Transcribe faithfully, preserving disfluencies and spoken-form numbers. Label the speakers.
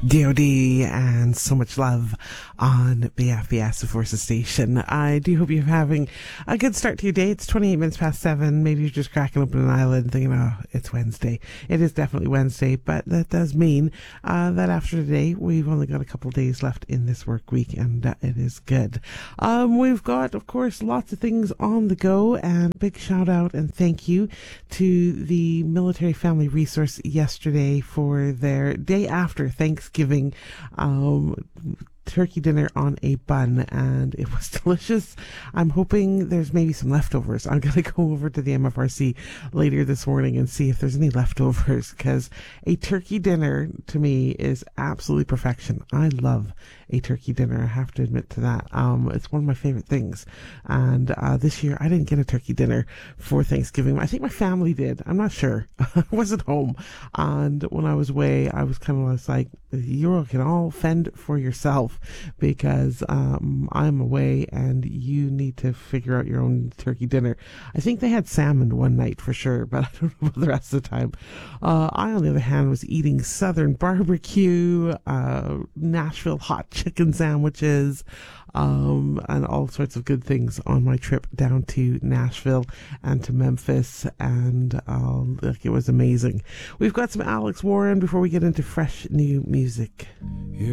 Speaker 1: D O D and So Much Love on B F B S, the Forces Station. I do hope you're having a good start to your day. It's twenty-eight minutes past seven. Maybe you're just cracking open an eyelid and thinking, oh, it's Wednesday. It is definitely Wednesday, but that does mean uh, that after today, we've only got a couple of days left in this work week, and uh, it is good. Um, we've got, of course, lots of things on the go, and big shout out and thank you to the Military Family Resource yesterday for their day after Thanksgiving um, turkey dinner on a bun, and it was delicious. I'm hoping there's maybe some leftovers. I'm going to go over to the M F R C later this morning and see if there's any leftovers, because a turkey dinner to me is absolutely perfection. I love a turkey dinner, I have to admit to that. Um, it's one of my favorite things, and uh, this year I didn't get a turkey dinner for Thanksgiving. I think my family did. I'm not sure. I wasn't home, and when I was away, I was kind of like, you can all fend for yourself, because um, I'm away and you need to figure out your own turkey dinner. I think they had salmon one night for sure, but I don't know about the rest of the time. Uh, I, on the other hand, was eating Southern barbecue, uh, Nashville hot chicken sandwiches, um, and all sorts of good things on my trip down to Nashville and to Memphis, and um, like, it was amazing. We've got some Alex Warren before we get into fresh new music.